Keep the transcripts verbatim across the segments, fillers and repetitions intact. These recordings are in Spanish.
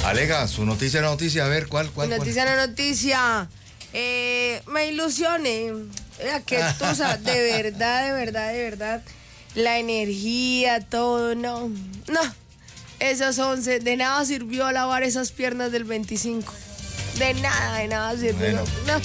Alega, su noticia no noticia, a ver, ¿cuál, cuál? Noticia cuál? no noticia. Eh, me ilusioné. Mira que tusa, de verdad, de verdad, de verdad. La energía, todo, no. No. Esos once, de nada sirvió lavar esas piernas del veinticinco. De nada, de nada sirvió. Bueno. No.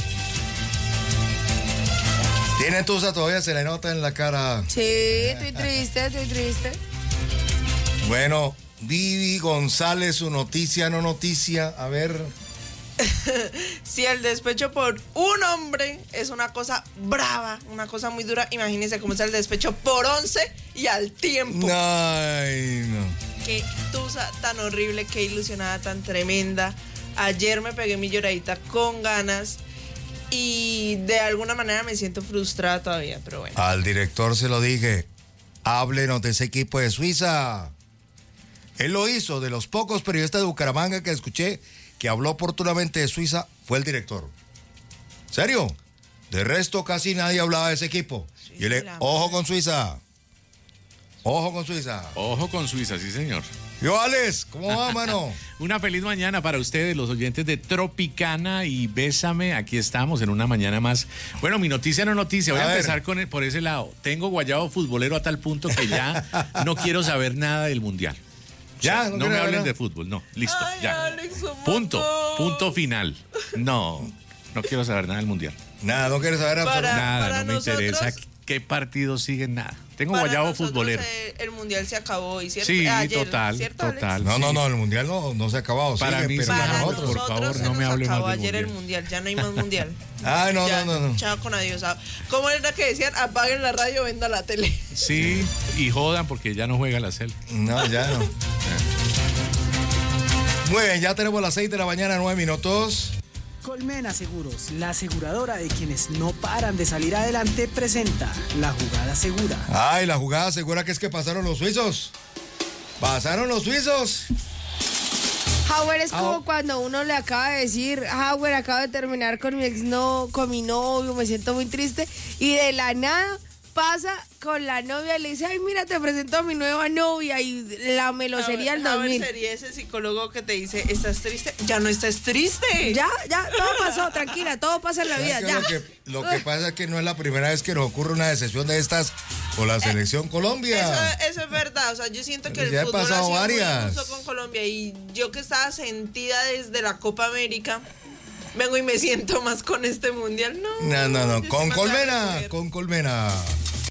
Tiene tusa todavía, se le nota en la cara. Sí, estoy triste, estoy triste. Bueno, Vivi González, su noticia no noticia, a ver. Si el despecho por un hombre es una cosa brava, una cosa muy dura, imagínense cómo es el despecho por once y al tiempo. Ay, no. Qué tusa tan horrible, qué ilusionada tan tremenda. Ayer me pegué mi lloradita con ganas y de alguna manera me siento frustrada todavía, pero bueno. Al director se lo dije, háblenos de ese equipo de Suiza. Él lo hizo, de los pocos periodistas de Bucaramanga que escuché que habló oportunamente de Suiza, fue el director. ¿Serio? De resto casi nadie hablaba de ese equipo. Sí, y él, ojo con Suiza. Ojo con Suiza. Ojo con Suiza, sí señor. Yo, Alex, ¿cómo va, mano? Una feliz mañana para ustedes, los oyentes de Tropicana y Bésame. Aquí estamos en una mañana más. Bueno, mi noticia no noticia. Voy a, a empezar con el, por ese lado. Tengo guayabo futbolero a tal punto que ya no quiero saber nada del Mundial. Ya, no, no me hablen de fútbol, no, listo, Ay, ya. Alex, punto, punto final. No, no quiero saber nada del Mundial. Nada, no quieres saber absolutamente nada. Nada, para no nosotros, me interesa qué partidos siguen, nada. Tengo para guayabo nosotros, futbolero. eh, el Mundial se acabó hoy, ¿cierto? Sí, Ayer, total, ¿cierto, Alex? total. No, no, sí. no, el Mundial no, no se ha acabado. Para sigue, mí, pero sí, Para para nosotros, nosotros. por favor, se no nos me hable más acabó del ayer el Mundial. Mundial, ya no hay más Mundial. Ay, no, Ya, no, no, no. Chao con adiós. ¿Cómo era que decían? Apaguen la radio, venda la tele. Sí, y jodan porque ya no juega la Cel. No, ya no. Muy bien, ya tenemos las seis de la mañana, nueve minutos. Colmena Seguros, la aseguradora de quienes no paran de salir adelante, presenta La Jugada Segura. Ay, la jugada segura que es que pasaron los suizos. Pasaron los suizos. Howard es como Ah, cuando uno le acaba de decir, Howard, acabo de terminar con mi ex no, con mi novio, me siento muy triste, y de la nada pasa con la novia y le dice, ay, mira, te presento a mi nueva novia, y la melosería al dos mil. Sería ese psicólogo que te dice, ¿estás triste? Ya no estás triste. Ya, ya, todo pasó, tranquila, todo pasa en la vida, ¿Sabes ya. qué? Lo que, lo que pasa es que no es la primera vez que nos ocurre una decepción de estas con la selección Colombia. Eso, eso es verdad, o sea, yo siento que Pero el ya he fútbol ha pasado sido varias. muy justo con Colombia y yo que estaba sentida desde la Copa América, vengo y me siento más con este mundial. No, No, no, no, yo con estoy más Colmena, a recoger. con Colmena.